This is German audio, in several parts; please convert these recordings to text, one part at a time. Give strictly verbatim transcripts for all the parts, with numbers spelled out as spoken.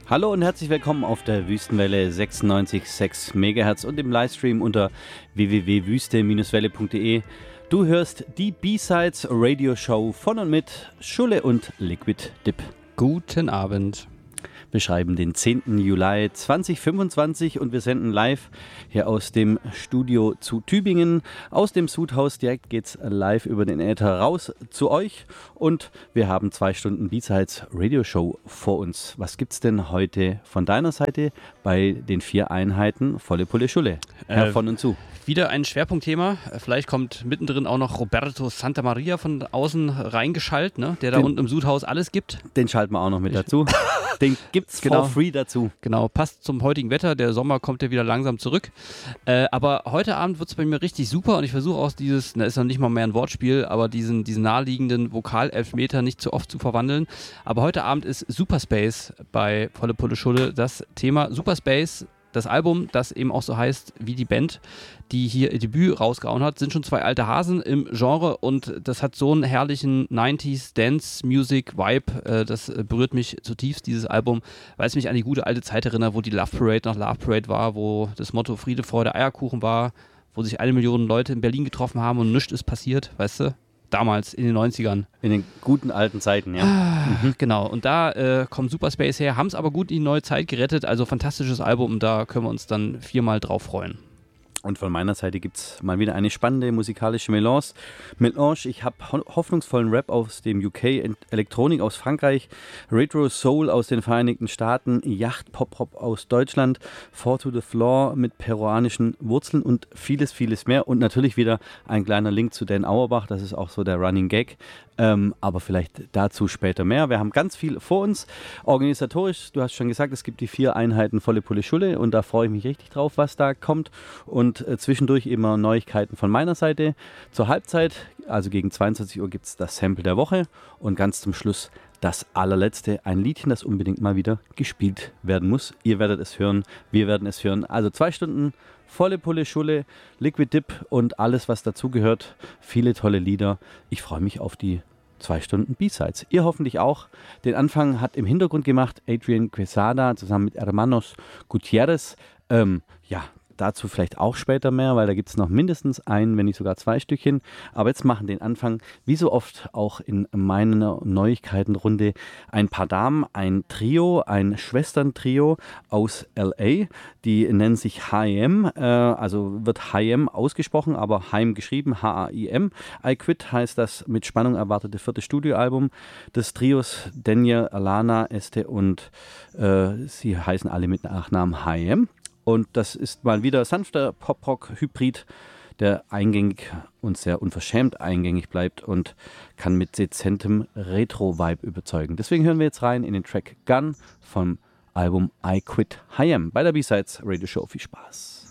Hallo und herzlich willkommen auf der Wüstenwelle sechsundneunzig Komma sechs Megahertz und im Livestream unter w w w punkt wüste Bindestrich welle punkt de. Du hörst die B-Sides Radio Show von und mit Schulle und Liquid Dip. Guten Abend. Wir schreiben den zehnten Juli zweitausendfünfundzwanzig und wir senden live hier aus dem Studio zu Tübingen. Aus dem Sudhaus direkt geht's live über den Äther raus zu euch und wir haben zwei Stunden B-Sides Radio Show vor uns. Was gibt's denn heute von deiner Seite bei den vier Einheiten Volle Pulle Schulle? Herr Äh, von und zu. Wieder ein Schwerpunktthema. Vielleicht kommt mittendrin auch noch Roberto Santamaria von außen reingeschaltet, ne? Der da Den- unten im Sudhaus alles gibt. Den schalten wir auch noch mit dazu. Den gibt's Genau. for free dazu. Genau, passt zum heutigen Wetter. Der Sommer kommt ja wieder langsam zurück. Äh, aber heute Abend wird es bei mir richtig super und ich versuche auch dieses, na, ist noch nicht mal mehr ein Wortspiel, aber diesen, diesen naheliegenden Vokalelfmeter nicht zu oft zu verwandeln. Aber heute Abend ist Superspace bei Volle Pulle Schulle das Thema. Superspace, das Album, das eben auch so heißt wie die Band, die hier ihr Debüt rausgehauen hat, sind schon zwei alte Hasen im Genre und das hat so einen herrlichen neunziger Dance-Music-Vibe. Äh, das äh, berührt mich zutiefst, dieses Album, weil es mich an die gute alte Zeit erinnert, wo die Love Parade noch Love Parade war, wo das Motto Friede, Freude, Eierkuchen war, wo sich eine Million Leute in Berlin getroffen haben und nichts ist passiert, weißt du? Damals, in den neunzigern. In den guten alten Zeiten, ja. Mhm. Genau, und da äh, kommt Superspace her, haben es aber gut in die neue Zeit gerettet, also fantastisches Album und da können wir uns dann viermal drauf freuen. Und von meiner Seite gibt es mal wieder eine spannende musikalische Melange. Melange. Ich habe hoffnungsvollen Rap aus dem U K, Elektronik aus Frankreich, Retro Soul aus den Vereinigten Staaten, Yacht Pop Hop aus Deutschland, Four to the Floor mit peruanischen Wurzeln und vieles, vieles mehr. Und natürlich wieder ein kleiner Link zu Dan Auerbach, das ist auch so der Running Gag. Ähm, aber vielleicht dazu später mehr. Wir haben ganz viel vor uns. Organisatorisch, du hast schon gesagt, es gibt die vier Einheiten Volle Pulle Schulle und da freue ich mich richtig drauf, was da kommt. Und äh, zwischendurch immer Neuigkeiten von meiner Seite. Zur Halbzeit, also gegen zweiundzwanzig Uhr, gibt es das Sample der Woche und ganz zum Schluss das allerletzte, ein Liedchen, das unbedingt mal wieder gespielt werden muss. Ihr werdet es hören, wir werden es hören. Also zwei Stunden Volle Pulle Schulle, Liquid Dip und alles, was dazugehört. Viele tolle Lieder. Ich freue mich auf die zwei Stunden B-Sides. Ihr hoffentlich auch. Den Anfang hat im Hintergrund gemacht Adrian Quesada zusammen mit Hermanos Gutierrez. Ähm, ja, dazu vielleicht auch später mehr, weil da gibt es noch mindestens ein, wenn nicht sogar zwei Stückchen. Aber jetzt machen den Anfang, wie so oft auch in meiner Neuigkeitenrunde, ein paar Damen, ein Trio, ein Schwesterntrio aus L A. Die nennen sich H I M, äh, also wird H I M ausgesprochen, aber Heim geschrieben, H A I M. I Quit heißt das mit Spannung erwartete vierte Studioalbum des Trios Daniel, Alana, Este und äh, sie heißen alle mit Nachnamen H I M. Und das ist mal wieder sanfter Pop-Rock-Hybrid, der eingängig und sehr unverschämt eingängig bleibt und kann mit dezentem Retro-Vibe überzeugen. Deswegen hören wir jetzt rein in den Track Gun vom Album I Quit H I M bei der B-Sides Radio Show. Viel Spaß.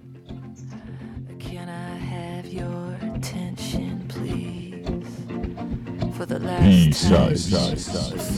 Can I have your attention, please? For the last time. B-Sides.